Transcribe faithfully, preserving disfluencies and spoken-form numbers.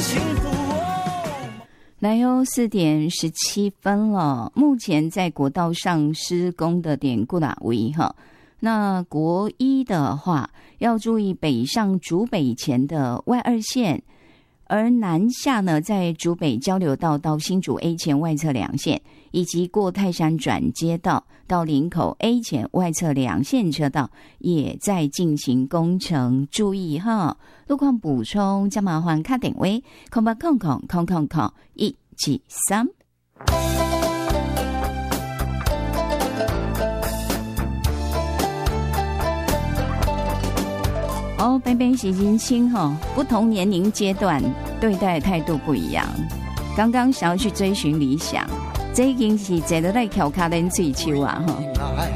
幸福。 来哟，四点十七分了。目前在国道上施工的点固哪位哈？那国一的话要注意北上竹北前的外二线，而南下呢，在竹北交流道到新竹 A 前外侧两线，以及过泰山转接道到林口 A 前外侧两线车道也在进行工程，注意哈。路况补充，加麻烦卡点位空八空空空空空一七三。哦，北北洗金青哈，不同年龄阶段对待态度不一样。刚刚想要去追寻理想，这已经是坐在来翘脚练水手啊哈。